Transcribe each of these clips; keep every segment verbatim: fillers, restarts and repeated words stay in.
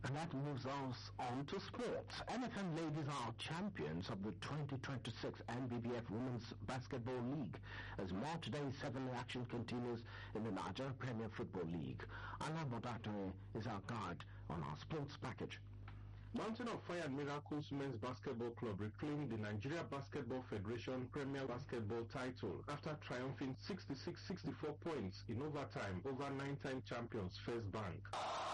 And that moves us on to sports. N F M ladies are champions of the twenty twenty-six N B B F Women's Basketball League as March Day seven action continues in the Nigeria Premier Football League. Ala Modatore is our guide on our sports package. Mountain of Fire and Miracles Men's Basketball Club reclaimed the Nigeria Basketball Federation Premier Basketball title after triumphing sixty-six sixty-four points in overtime over nine-time champions First Bank.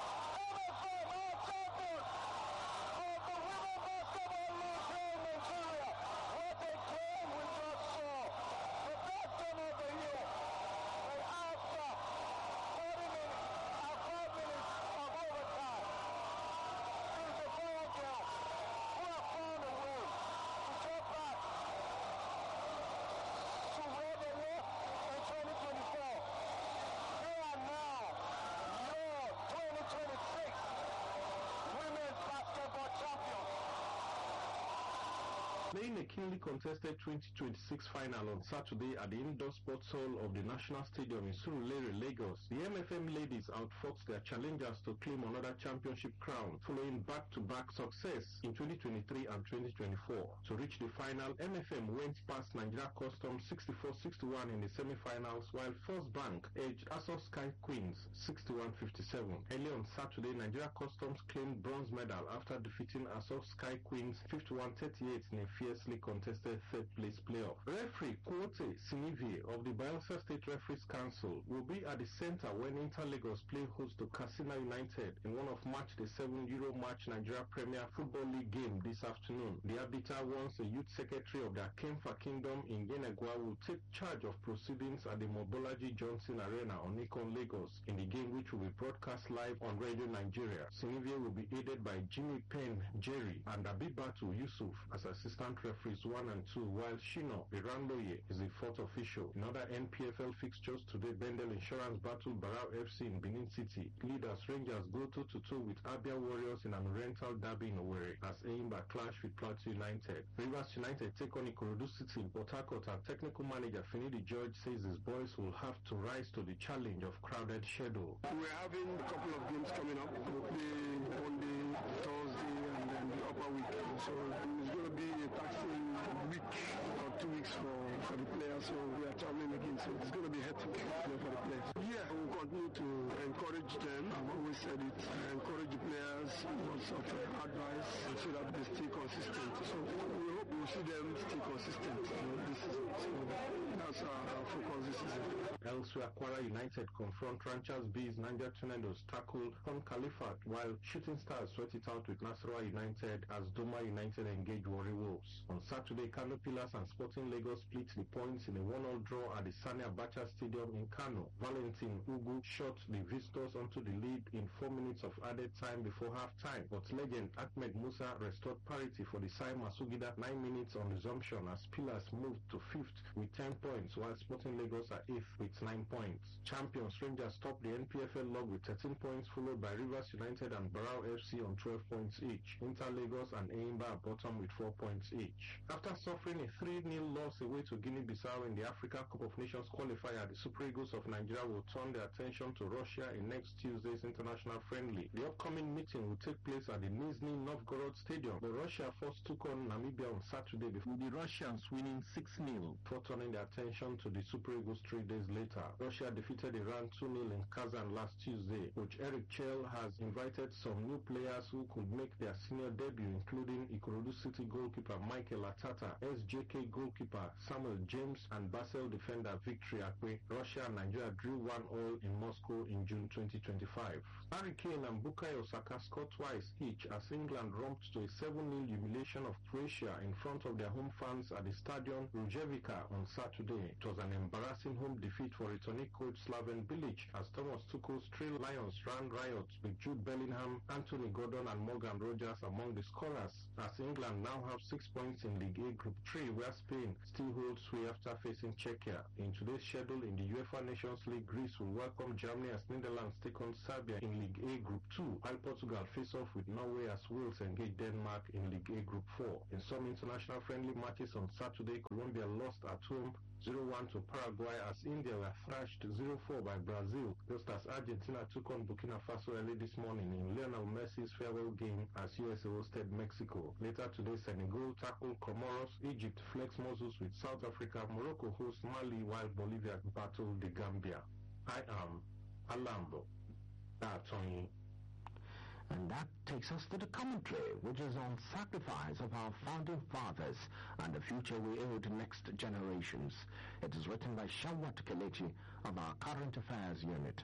Playing a keenly contested twenty twenty-six final on Saturday at the indoor sports hall of the National Stadium in Surulere, Lagos, the M F M ladies outfought their challengers to claim another championship crown following back-to-back success in twenty twenty-three and twenty twenty-four. To reach the final, M F M went past Nigeria Customs sixty-four sixty-one in the semi-finals, while First Bank edged Asos Sky Queens sixty-one fifty-seven. Early on Saturday, Nigeria Customs claimed bronze medal after defeating Asos Sky Queens fifty-one thirty-eight in a fiercely contested third-place playoff. Referee Quote Sinivie of the Bayelsa State Referees Council will be at the center when Inter Lagos play host to Katsina United in one of March the seventh Euro Match Nigeria Premier Football League game this afternoon. The arbiter warns the youth secretary of the Akemfa Kingdom in Yenegua will take charge of proceedings at the Mobolaji Johnson Arena on Nikon, Lagos in the game, which will be broadcast live on Radio Nigeria. Sinivie will be aided by Jimmy Penn Jerry and Abibatu Yusuf as assistant referees one and two, while Shino Iranloye is the fourth official. In other N P F L fixtures today, Bendel Insurance battle Barao F C in Benin City. Leaders Rangers go two to two with Abia Warriors in an Oriental derby in Owerri as Eimba clash with Plateau United. Rivers United take on Ikorodu City in Port Harcourt, and technical manager Finidi George says his boys will have to rise to the challenge of crowded schedule. We're having a couple of games coming up. We'll play Monday, Thursday, and then the upper week. So it's going to be a taxing week or two weeks for, for the players. So we are traveling again. So it's going to be hectic for the players. Yeah, we'll continue to encourage them. I've always said it. I encourage the players, lots of uh, advice so that they stay consistent. So we hope we'll see them stay consistent you know, this season. So that's our, our focus this season. Elsewhere, Kwara United confront Ranchers B's Niger Tornadoes tackle on Khalifat, while Shooting Stars sweat it out with Nasarawa United as Doma United engage Warri Wolves. On Saturday, Kano Pillars and Sporting Lagos split the points in a one-all draw at the Sani Abacha Stadium in Kano. Valentin Ugu shot the visitors onto the lead in four minutes of added time before half-time, but legend Ahmed Musa restored parity for the Sai Masugida nine minutes on resumption as Pillars moved to fifth with ten points, while Sporting Lagos are eighth with nine points. Champions Rangers topped the N P F L log with thirteen points, followed by Rivers United and Barao F C on twelve points each. Inter Lagos and Eimba are bottom with four points each. After suffering a three nil loss away to Guinea-Bissau in the Africa Cup of Nations qualifier, the Super Eagles of Nigeria will turn their attention to Russia in next Tuesday's international friendly. The upcoming meeting will take place at the Nizhny Novgorod Stadium, but Russia first took on Namibia on Saturday before the Russians winning six nil, before turning their attention to the Super Eagles three days later. Russia defeated Iran two nil in Kazan last Tuesday, which Eric Chell has invited some new players who could make their senior debut, including Ikorodu City goalkeeper Michael Atata, S J K goalkeeper Samuel James, and Basel defender Victory Akwe. Russia and Nigeria drew one all in Moscow in June twenty twenty-five. Harry Kane and Bukayo Saka scored twice each as England romped to a seven nil humiliation of Croatia in front of their home fans at the Stadion Rujevica on Saturday. It was an embarrassing home defeat for returning coach Slaven Bilic as Thomas Tuchel's three Lions ran riot with Jude Bellingham, Anthony Gordon and Morgan Rogers among the scorers, as England now have six points in League A Group three, where Spain still holds sway after facing Czechia. In today's schedule in the UEFA Nations League, Greece will welcome Germany as Netherlands take on Serbia in in League A Group two, while Portugal face off with Norway as Wales engage Denmark in League A Group four. In some international friendly matches on Saturday, Colombia lost at home zero one to Paraguay as India were thrashed zero four by Brazil, just as Argentina took on Burkina Faso early this morning in Lionel Messi's farewell game as U S A hosted Mexico. Later today, Senegal tackled Comoros, Egypt flex muscles with South Africa, Morocco hosts Mali while Bolivia battle the Gambia. I am Alambo. Tony. And that takes us to the commentary, which is on sacrifice of our founding fathers and the future we owe to next generations. It is written by Shawat Kelechi of our Current Affairs Unit.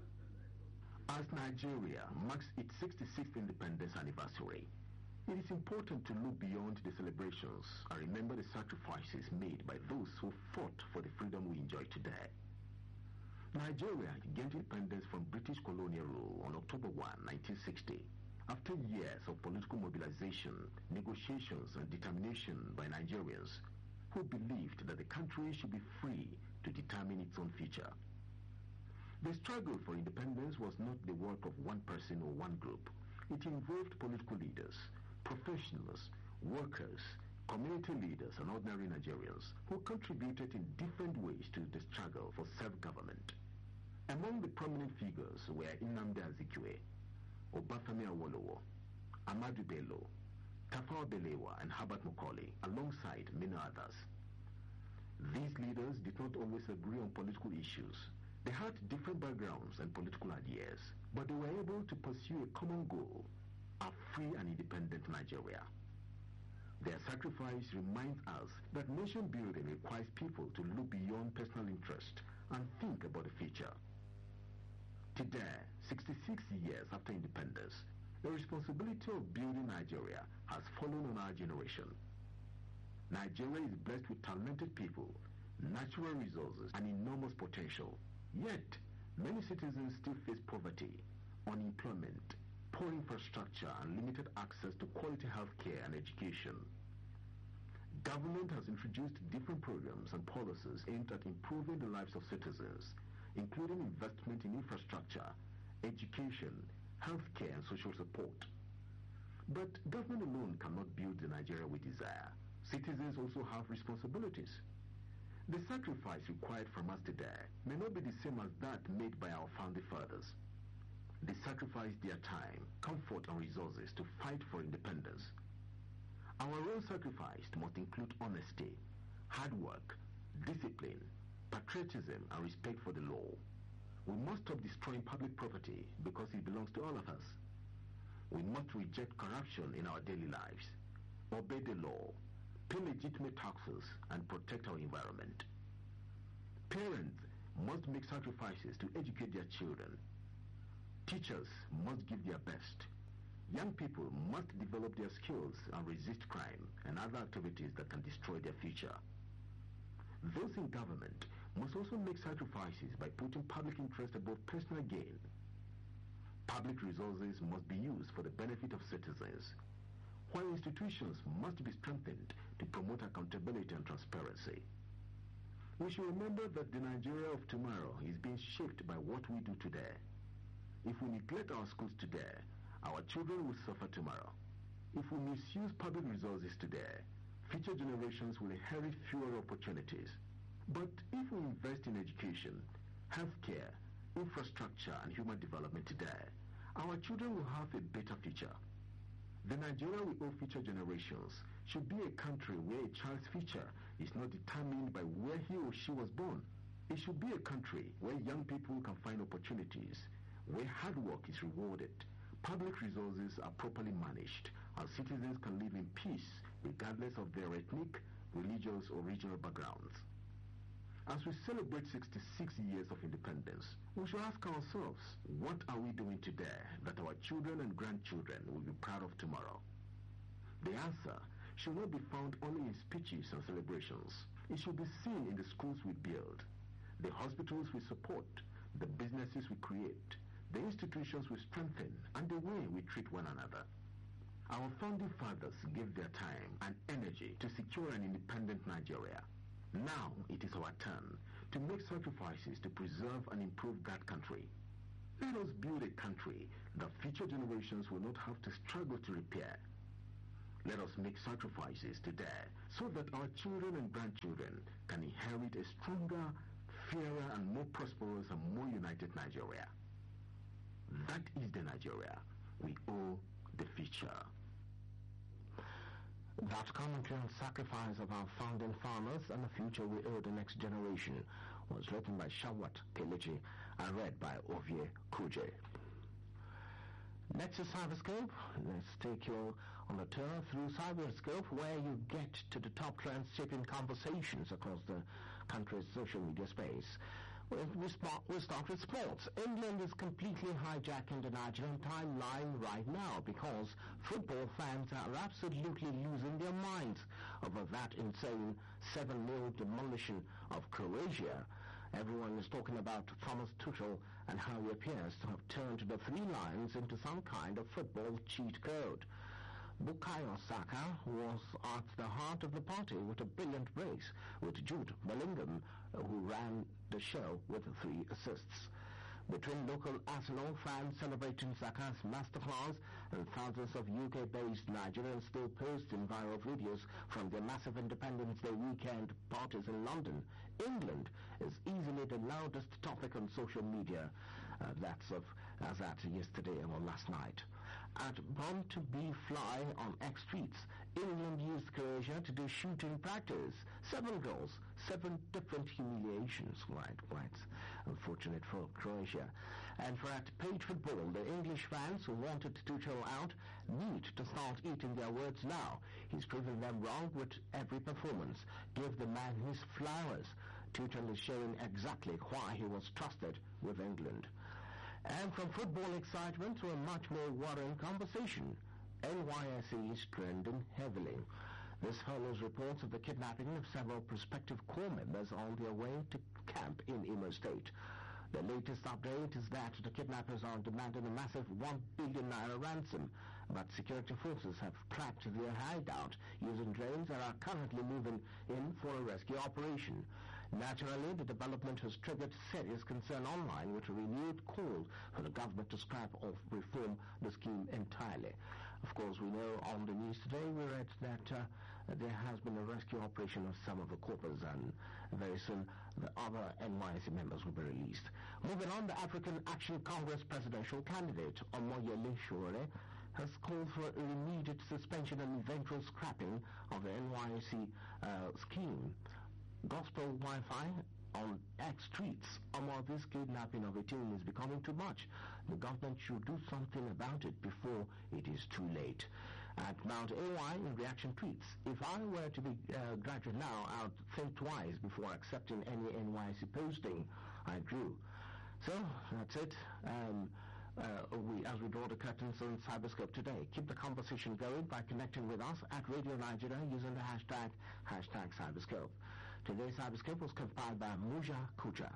As Nigeria marks its sixty-sixth independence anniversary, it is important to look beyond the celebrations and remember the sacrifices made by those who fought for the freedom we enjoy today. Nigeria gained independence from British colonial rule on October first, nineteen sixty, after years of political mobilization, negotiations, and determination by Nigerians who believed that the country should be free to determine its own future. The struggle for independence was not the work of one person or one group. It involved political leaders, professionals, workers, community leaders, and ordinary Nigerians who contributed in different ways to the struggle for self-government. Among the prominent figures were Nnamdi Azikiwe, Obafemi Awolowo, Ahmadu Bello, Tafawa Balewa, and Herbert Macaulay, alongside many others. These leaders did not always agree on political issues. They had different backgrounds and political ideas, but they were able to pursue a common goal, a free and independent Nigeria. Their sacrifice reminds us that nation building requires people to look beyond personal interest and think about the future. Today, sixty-six years after independence, the responsibility of building Nigeria has fallen on our generation. Nigeria is blessed with talented people, natural resources, and enormous potential. Yet, many citizens still face poverty, unemployment, poor infrastructure, and limited access to quality health care and education. Government has introduced different programs and policies aimed at improving the lives of citizens, including investment in infrastructure, education, healthcare, and social support. But government alone cannot build the Nigeria we desire. Citizens also have responsibilities. The sacrifice required from us today may not be the same as that made by our founding fathers. They sacrificed their time, comfort, and resources to fight for independence. Our own sacrifice must include honesty, hard work, discipline, patriotism, and respect for the law. We must stop destroying public property because it belongs to all of us. We must reject corruption in our daily lives, obey the law, pay legitimate taxes, and protect our environment. Parents must make sacrifices to educate their children. Teachers must give their best. Young people must develop their skills and resist crime and other activities that can destroy their future. Those in government must also make sacrifices by putting public interest above personal gain. Public resources must be used for the benefit of citizens, while institutions must be strengthened to promote accountability and transparency. We should remember that the Nigeria of tomorrow is being shaped by what we do today. If we neglect our schools today, our children will suffer tomorrow. If we misuse public resources today, future generations will inherit fewer opportunities. But if we invest in education, healthcare, infrastructure, and human development today, our children will have a better future. The Nigeria we owe future generations should be a country where a child's future is not determined by where he or she was born. It should be a country where young people can find opportunities, where hard work is rewarded, public resources are properly managed, and citizens can live in peace regardless of their ethnic, religious, or regional backgrounds. As we celebrate sixty-six years of independence, we should ask ourselves, what are we doing today that our children and grandchildren will be proud of tomorrow? The answer should not be found only in speeches and celebrations. It should be seen in the schools we build, the hospitals we support, the businesses we create, the institutions we strengthen, and the way we treat one another. Our founding fathers gave their time and energy to secure an independent Nigeria. Now it is our turn to make sacrifices to preserve and improve that country. Let us build a country that future generations will not have to struggle to repair. Let us make sacrifices today so that our children and grandchildren can inherit a stronger, fairer, and more prosperous and more united Nigeria. That is the Nigeria we owe the future. That commentary on sacrifice of our founding fathers and the future we owe the next generation was written by Shawat Kelechi and read by Ovie Kuje. Next is Cyberscope. Let's take you on a tour through Cyberscope, where you get to the top trends shaping conversations across the country's social media space. We start, we start with sports. England is completely hijacking the Nigerian timeline right now because football fans are absolutely losing their minds over that insane seven nil demolition of Croatia. Everyone is talking about Thomas Tuchel and how he appears to have turned the Three Lions into some kind of football cheat code. Bukayo Saka was at the heart of the party with a brilliant brace with Jude Bellingham, who ran the show with three assists. Between local Arsenal fans celebrating Saka's masterclass and thousands of U K-based Nigerians still posting viral videos from their massive Independence Day weekend parties in London, England is easily the loudest topic on social media. Uh, that's of as at yesterday or last night. At Born to Be Fly on X Streets, England used Croatia to do shooting practice. Seven goals, seven different humiliations. Quite, quite unfortunate for Croatia. And for at Page Football, the English fans who wanted Tuchel out need to start eating their words now. He's proven them wrong with every performance. Give the man his flowers. Tuchel is showing exactly why he was trusted with England. And from football excitement to a much more worrying conversation, N Y S C is trending heavily. This follows reports of the kidnapping of several prospective corps members on their way to camp in Imo State. The latest update is that the kidnappers are demanding a massive one billion naira ransom, but security forces have trapped their hideout using drones and are currently moving in for a rescue operation. Naturally, the development has triggered serious concern online with a renewed call for the government to scrap or reform the scheme entirely. Of course, we know on the news today we read that uh, there has been a rescue operation of some of the corpers, and very soon the other N Y S C members will be released. Moving on, the African Action Congress presidential candidate Omoyele Sowore has called for an immediate suspension and eventual scrapping of the N Y S C uh, scheme. Gospel Wi-Fi on X streets. Among this kidnapping of a teen is becoming too much. The government should do something about it before it is too late. At Mount A Y in reaction tweets, if I were to be uh, graduate now, I would think twice before accepting any N Y S C posting I drew. So, that's it. Um, uh, we, as we draw the curtains on Cyberscope today, keep the conversation going by connecting with us at Radio Nigeria using the hashtag, hashtag Cyberscope. Today's Cyberscope was compiled by Muja Kucha.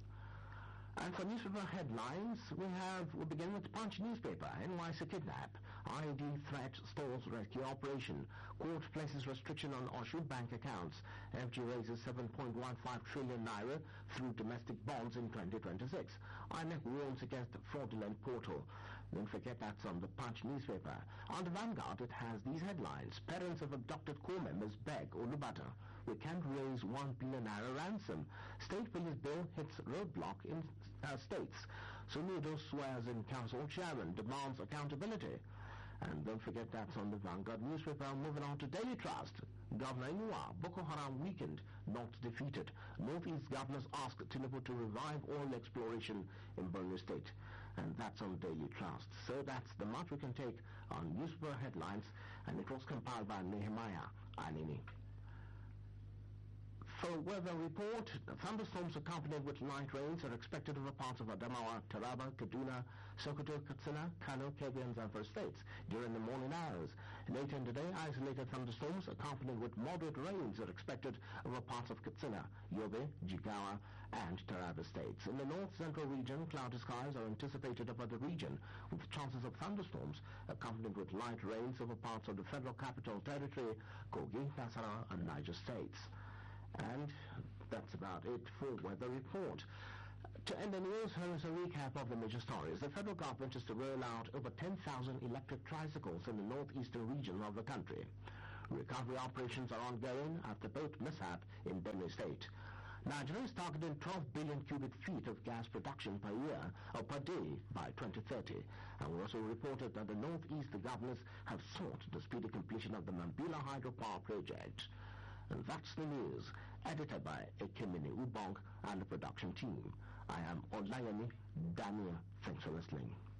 And for newspaper headlines, we have, we begin with Punch newspaper, N Y S C kidnap, I E D threat stalls rescue operation, court places restriction on Oshu bank accounts, F G raises seven point one five trillion naira through domestic bonds in twenty twenty-six, I N E C warns against fraudulent portal. Don't forget that's on the Punch newspaper. On the Vanguard, it has these headlines. Parents of abducted corps members beg Olubata. We can't raise one billion naira ransom. State police bill hits roadblock in uh, states. Sunido swears in council chairman, demands accountability. And don't forget that's on the Vanguard newspaper. Moving on to Daily Trust. Governor Inua, Boko Haram weakened, not defeated. Northeast governors ask Tinubu to revive oil exploration in Borno State. And that's on Daily Trust. So that's the much we can take on newspaper headlines, and it was compiled by Nehemiah Anini. For weather report, thunderstorms accompanied with light rains are expected over parts of Adamawa, Taraba, Kaduna, Sokoto, Katsina, Kano, Kebbi, and Zamfara states during the morning hours. Later in the day, isolated thunderstorms accompanied with moderate rains are expected over parts of Katsina, Yobe, Jigawa, and Taraba states. In the north-central region, cloudy skies are anticipated over the region, with chances of thunderstorms accompanied with light rains over parts of the Federal Capital Territory, Kogi, Nasarawa, and Niger states. And that's about it for weather report. To end the news, here is a recap of the major stories. The federal government is to roll out over ten thousand electric tricycles in the northeastern region of the country. Recovery operations are ongoing after boat mishap in Benue State. Nigeria is targeting twelve billion cubic feet of gas production per year or per day by twenty thirty. And we also reported that the northeast governors have sought the speedy completion of the Mambila hydropower project. And that's the news, edited by Ekemini Ubong and the production team. I am Olayemi Daniel. Thanks for listening.